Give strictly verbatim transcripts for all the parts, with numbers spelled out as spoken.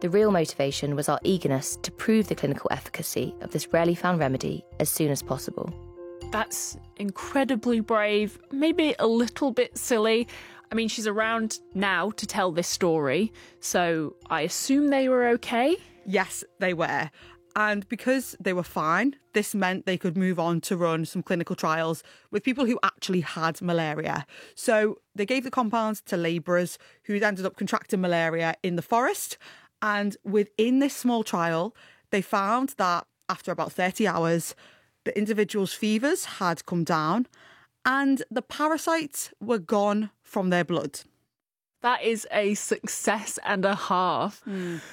The real motivation was our eagerness to prove the clinical efficacy of this rarely found remedy as soon as possible. That's incredibly brave, maybe a little bit silly. I mean, she's around now to tell this story, so I assume they were okay? Yes, they were. And because they were fine, this meant they could move on to run some clinical trials with people who actually had malaria. So they gave the compound to labourers who'd ended up contracting malaria in the forest. And within this small trial, they found that after about thirty hours, the individuals' fevers had come down and the parasites were gone from their blood. That is a success and a half. Mm.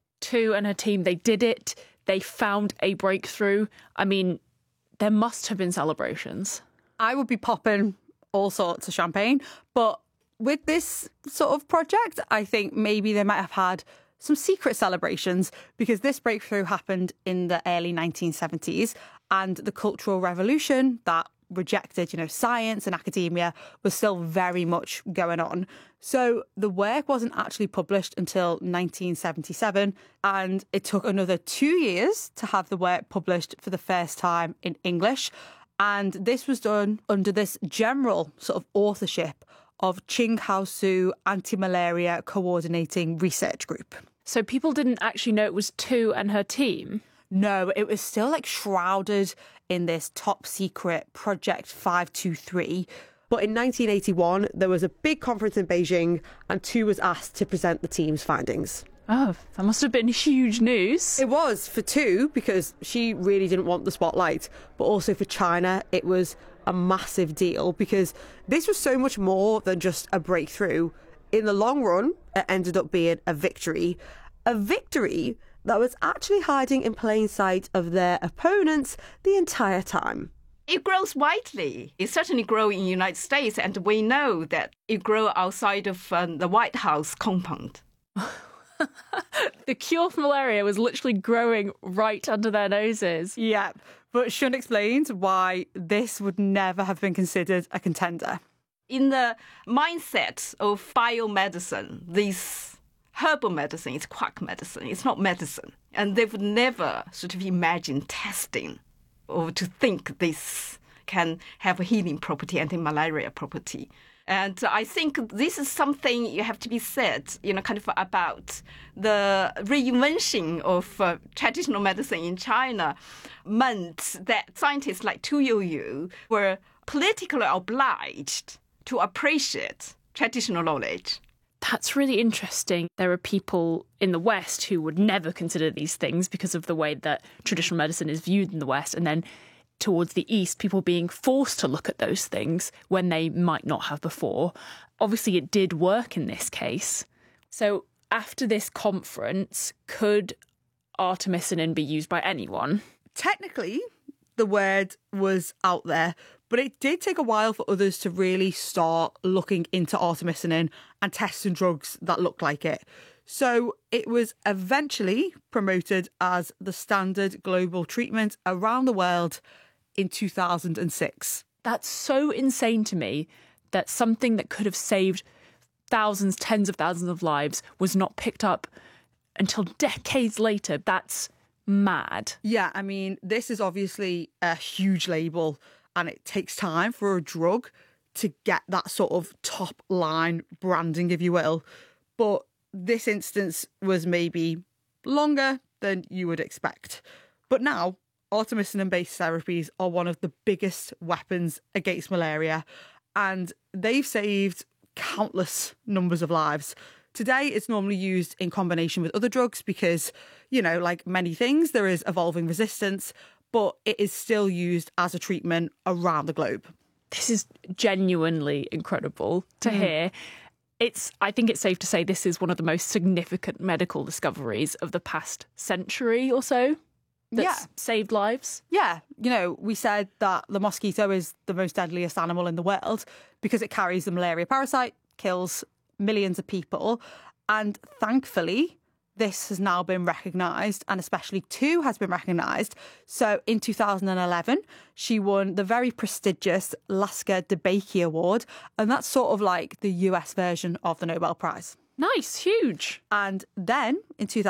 Tu and her team, they did it. They found a breakthrough. I mean, there must have been celebrations. I would be popping all sorts of champagne. But with this sort of project, I think maybe they might have had some secret celebrations, because this breakthrough happened in the early nineteen seventies, and the Cultural Revolution that rejected, you know, science and academia was still very much going on. So the work wasn't actually published until nineteen seventy-seven, and it took another two years to have the work published for the first time in English. And this was done under this general sort of authorship of Qinghao Anti-Malaria Coordinating Research Group. So people didn't actually know it was Tu and her team? No, it was still like shrouded in this top secret Project five two three. But in nineteen eighty-one, there was a big conference in Beijing and Tu was asked to present the team's findings. Oh, that must have been huge news. It was for Tu, because she really didn't want the spotlight, but also for China, it was a massive deal because this was so much more than just a breakthrough. In the long run, it ended up being a victory. A victory that was actually hiding in plain sight of their opponents the entire time. It grows widely. It certainly grows in the United States, and we know that it grows outside of um, the White House compound. The cure for malaria was literally growing right under their noses. Yeah, but Shun explains why this would never have been considered a contender. In the mindset of biomedicine, this herbal medicine is quack medicine. It's not medicine. And they would never sort of imagine testing or to think this can have a healing property, anti-malaria property. And I think this is something you have to be said, you know, kind of about the reinvention of uh, traditional medicine in China meant that scientists like Tu Youyou were politically obliged to appreciate traditional knowledge. That's really interesting. There are people in the West who would never consider these things because of the way that traditional medicine is viewed in the West. And then towards the East, people being forced to look at those things when they might not have before. Obviously, it did work in this case. So after this conference, could artemisinin be used by anyone? Technically, the word was out there, but it did take a while for others to really start looking into artemisinin and testing drugs that looked like it. So it was eventually promoted as the standard global treatment around the world in two thousand six. That's so insane to me that something that could have saved thousands, tens of thousands of lives was not picked up until decades later. That's mad. Yeah, I mean, this is obviously a huge label and it takes time for a drug to get that sort of top line branding, if you will. But this instance was maybe longer than you would expect. But now, artemisinin-based therapies are one of the biggest weapons against malaria, and they've saved countless numbers of lives. Today, it's normally used in combination with other drugs because, you know, like many things, there is evolving resistance, but it is still used as a treatment around the globe. This is genuinely incredible to mm. hear. It's, I think it's safe to say this is one of the most significant medical discoveries of the past century or so that's yeah. saved lives. Yeah. You know, we said that the mosquito is the most deadliest animal in the world because it carries the malaria parasite, kills millions of people. And thankfully, this has now been recognised, and especially Tu has been recognised. So in two thousand eleven, she won the very prestigious Lasker DeBakey Award, and that's sort of like the U S version of the Nobel Prize. Nice, huge. And then in two thousand